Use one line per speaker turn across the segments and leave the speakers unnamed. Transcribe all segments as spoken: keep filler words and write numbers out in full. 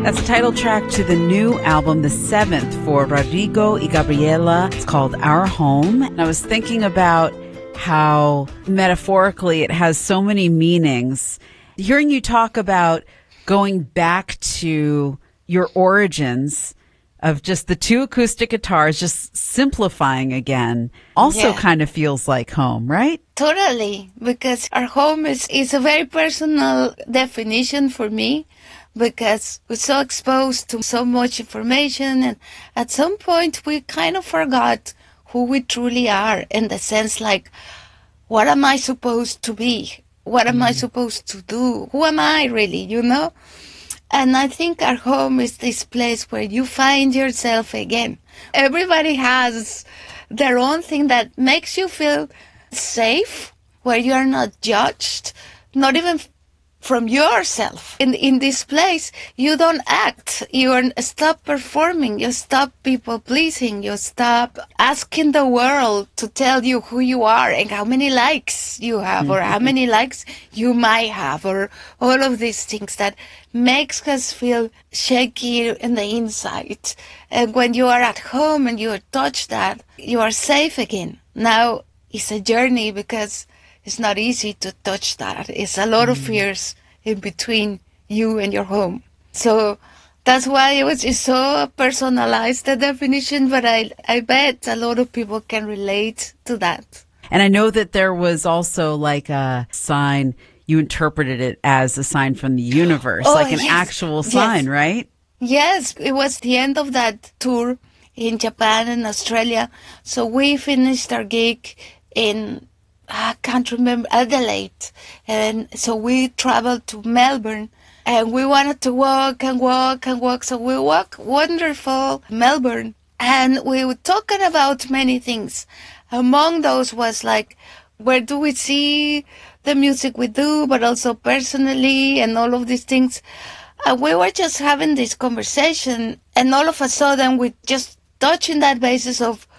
That's the title track to the new album, the seventh for Rodrigo y Gabriela. It's called Our Home. And I was thinking about how metaphorically it has so many meanings. Hearing you talk about going back to your origins of just the two acoustic guitars, just simplifying again, also yeah. kind of feels like home, right?
Totally, because our home is, is a very personal definition for me, because we're so exposed to so much information, and at some point we kind of forgot who we truly are, in the sense like, what am I supposed to be? What am mm. I supposed to do? Who am I really, you know? And I think our home is this place where you find yourself again. Everybody has their own thing that makes you feel safe, where you're not judged, not even from yourself. In in this place, you don't act. You stop performing. You stop people pleasing. You stop asking the world to tell you who you are and how many likes you have or how many likes you might have, or all of these things that makes us feel shaky in the inside. And when you are at home and you touch that, you are safe again. Now it's a journey, because it's not easy to touch that. It's a lot mm. of fears in between you and your home. So that's why it was just so personalized, the definition, but I, I bet a lot of people can relate to that.
And I know that there was also like a sign, you interpreted it as a sign from the universe, oh, like an yes. actual sign,
yes.
right?
Yes, it was the end of that tour in Japan and Australia. So we finished our gig in, I can't remember, Adelaide. And so we traveled to Melbourne, and we wanted to walk and walk and walk. So we walked wonderful Melbourne, and we were talking about many things. Among those was like, where do we see the music we do, but also personally and all of these things. And we were just having this conversation, and all of a sudden we just touching that basis of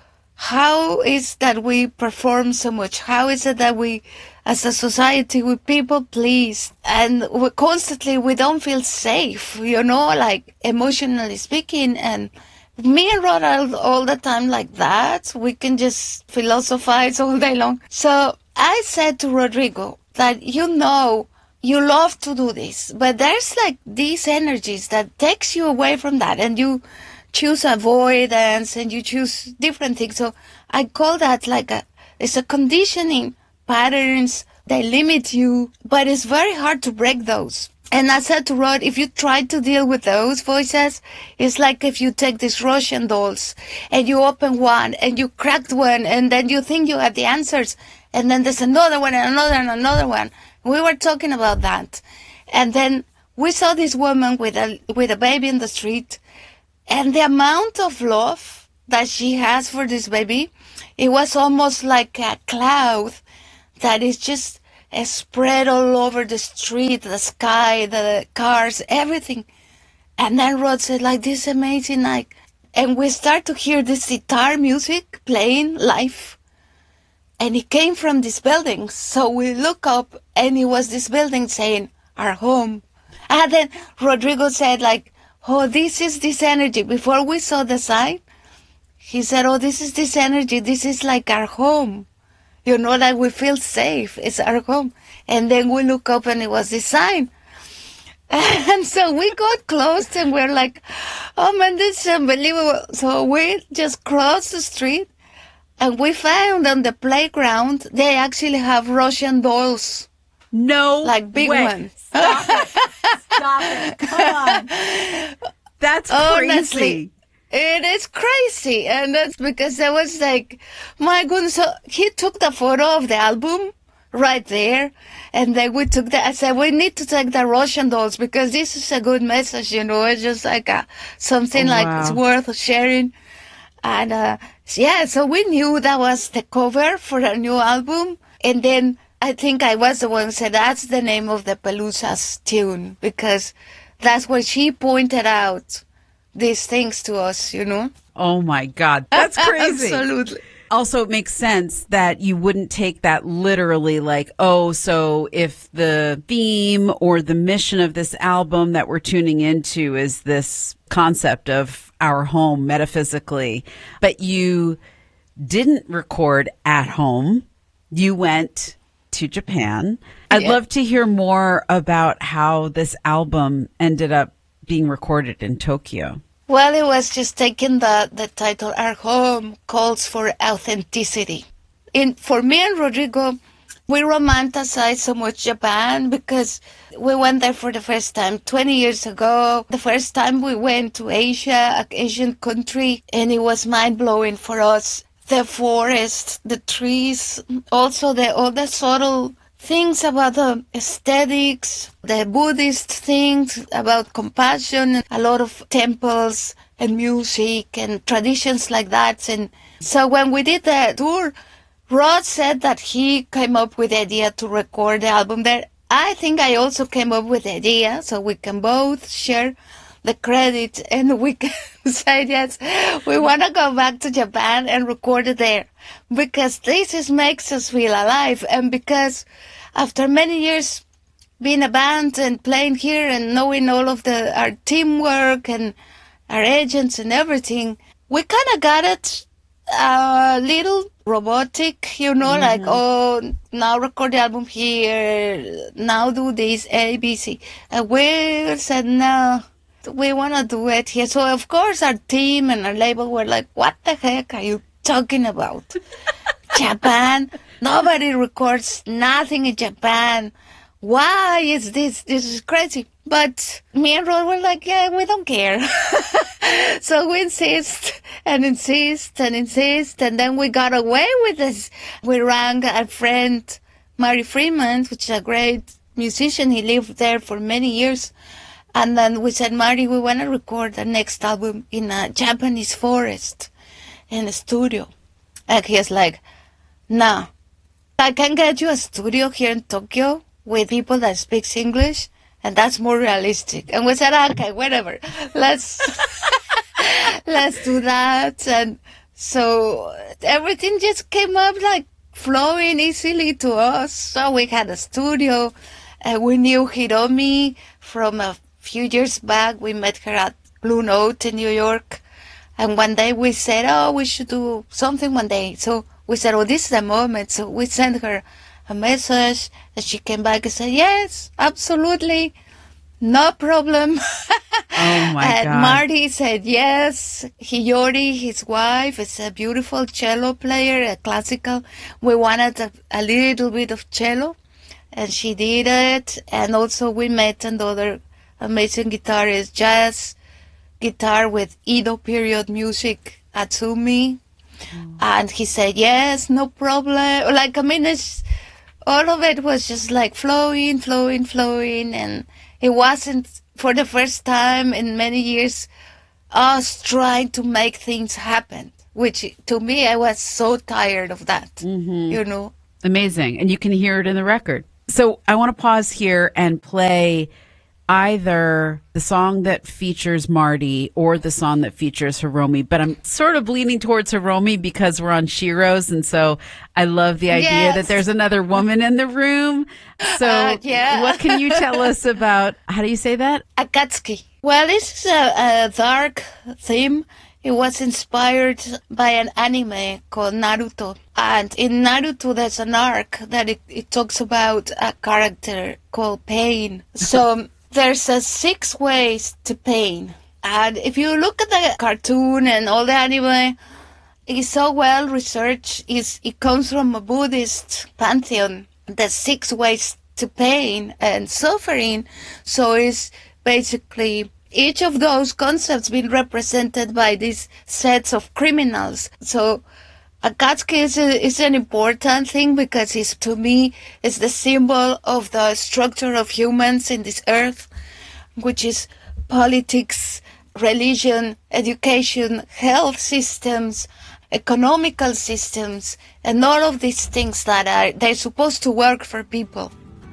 how is that we perform so much? How is it that we, as a society, we people please, and we constantly, we don't feel safe, you know, like emotionally speaking. And me and Rod are all the time like that. We can just philosophize all day long. So I said to Rodrigo that, you know, you love to do this, but there's like these energies that takes you away from that, and you choose avoidance and you choose different things. So I call that like a, it's a conditioning patterns. They limit you, but it's very hard to break those. And I said to Rod, if you try to deal with those voices, it's like if you take these Russian dolls and you open one and you cracked one, and then you think you have the answers, and then there's another one and another and another one. We were talking about that. And then we saw this woman with a, with a baby in the street, and the amount of love that she has for this baby, it was almost like a cloud that is just uh, spread all over the street, the sky, the cars, everything. And then Rod said, like, this is amazing. Like, and we start to hear this guitar music playing live. And it came from this building. So we look up, and it was this building saying, our home. And then Rodrigo said, like, oh, this is this energy. Before we saw the sign, he said, oh, this is this energy. This is like our home. You know, like we feel safe. It's our home. And then we look up, and it was this sign. And so we got close, and we're like, oh, man, this is unbelievable. So we just crossed the street, and we found on the playground, they actually have Russian dolls.
No
Like big
way.
ones.
Stop it. Stop it. Come on. That's crazy.
Honestly, it is crazy. And that's because I was like, my goodness. So he took the photo of the album right there. And then we took that. I said, we need to take the Russian dolls, because this is a good message, you know. It's just like a, something
oh,
like
wow.
it's worth sharing. And uh, yeah, so we knew that was the cover for a new album. And then I think I was the one who said, that's the name of the Pelusas tune, because that's where she pointed out these things to us, you know?
Oh, my God. That's crazy.
Absolutely.
Also, it makes sense that you wouldn't take that literally like, oh, so if the theme or the mission of this album that we're tuning into is this concept of our home metaphysically, but you didn't record at home, you went to Japan. I'd
Yeah.
love to hear more about how this album ended up being recorded in Tokyo.
Well, it was just taking the, the title, Our Home Calls for Authenticity. In, for me and Rodrigo, we romanticize so much Japan because we went there for the first time twenty years ago. The first time we went to Asia, an Asian country, and it was mind-blowing for us. The forest, the trees, also the all the subtle things about the aesthetics, the Buddhist things about compassion, a lot of temples and music and traditions like that. And so when we did the tour, Rod said that he came up with the idea to record the album there. I think I also came up with the idea, so we can both share the credit and we can say, yes, we want to go back to Japan and record it there because this is, makes us feel alive. And because after many years being a band and playing here and knowing all of the our teamwork and our agents and everything, we kind of got it a little robotic, you know, mm-hmm. like, oh, now record the album here, now do this, A, B, C. And we said, no, we want to do it here. So, of course, our team and our label were like, what the heck are you talking about? Japan? Nobody records nothing in Japan. Why is this? This is crazy. But me and Rod were like, yeah, we don't care. So we insist and insist and insist. And then we got away with this. We rang our friend, Mari Freeman, which is a great musician. He lived there for many years. And then we said, Mari, we want to record the next album in a Japanese forest in a studio. And he's like, no, I can get you a studio here in Tokyo with people that speaks English, and that's more realistic. And we said, okay, whatever, let's let's do that. And so everything just came up like flowing easily to us. So we had a studio, and we knew Hiromi from a few years back. We met her at Blue Note in New York, and one day we said, oh, we should do something one day. So we said, oh, this is the moment. So we sent her a message, and she came back and said, yes, absolutely, no problem.
Oh, my
and
God.
Marty said, yes. Hiyori, his wife, is a beautiful cello player, a classical. We wanted a, a little bit of cello, and she did it. And also we met another amazing guitarist, jazz guitar with Edo period music, Atsumi. Mm. And he said, yes, no problem. Like, I mean, it's, all of it was just like flowing, flowing, flowing. And it wasn't, for the first time in many years, us trying to make things happen, which to me, I was so tired of that, mm-hmm. you know.
Amazing. And you can hear it in the record. So I want to pause here and play either the song that features Marty or the song that features Hiromi, but I'm sort of leaning towards Hiromi because we're on Shiro's, and so I love the idea
yes.
that there's another woman in the room. So
uh, yeah.
What can you tell us about, how do you say that?
Akatsuki. Well, this is a, a dark theme. It was inspired by an anime called Naruto. And in Naruto, there's an arc that it, it talks about a character called Pain. So there's uh, six ways to pain. And if you look at the cartoon and all the anime, it's so well researched. It's, it comes from a Buddhist pantheon, the six ways to pain and suffering. So it's basically each of those concepts being represented by these sets of criminals. So Akatsuki is, a, is an important thing because it's, to me, it's the symbol of the structure of humans in this earth, which is politics, religion, education, health systems, economical systems, and all of these things that are, they're supposed to work for people.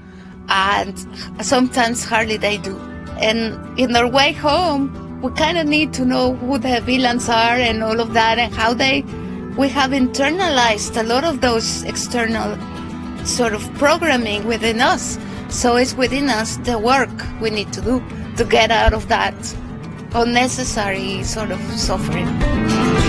And sometimes hardly they do. And in their way home, we kind of need to know who the villains are and all of that and how they we have internalized a lot of those external sort of programming within us. So it's within us the work we need to do to get out of that unnecessary sort of suffering.